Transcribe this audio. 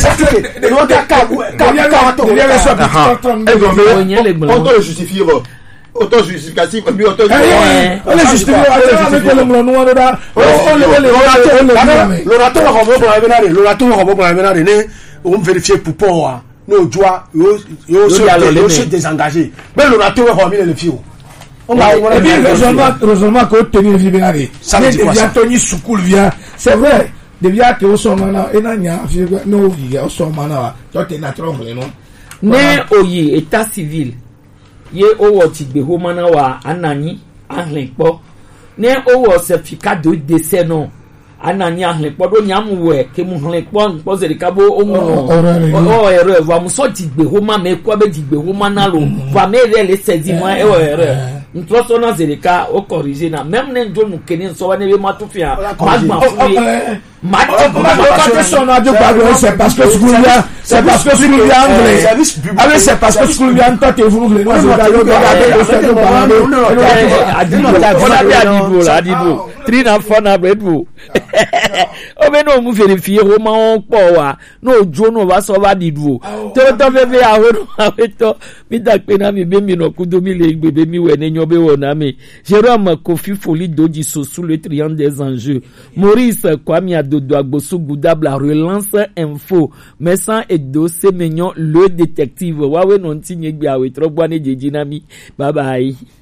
Auto-justificatif, on vérifie pour pas no joie yo se désengager mais l'orateur va remettre le fio on va heureusement que tenir libéré ça veut dire Tony Soukoul vient c'est vrai devia que au somana enanya no via au somana toi t'es naturel non ne oyi état civil ye owo ti gbe ho mana wa anani ahlenpo ne owo certificat de décès non anani ahlenpo do nyamu we ke mu hlenpo npo ze kabo omo ere va mu so ti gbe ho ma me kwa be ti gbe ho mana lo va me re le sedi mo e o ere nto so na ze ka o corriger na même ne ndo nu keni so wa ne be matufia magma c'est parce que Soukoulvia anglais avec c'est parce que Soukoulvia toi t'es vous les adibo trina fona breadbo o be no mu verifie ho ma on po wa no jo no ba so ba didu to bebe ahoro aweto mi da pe na mi be mi no kudo mi le gbebe mi we ne nyobe wo na mi Jérôme Kofi Folie Doji sous le triangle des enjeux Maurice Kwame Adodo Agboso Goudabla relance info Messan Edo Semenyon le détective wawe non tinye gbe awe trogbo ne jejinami bye bye.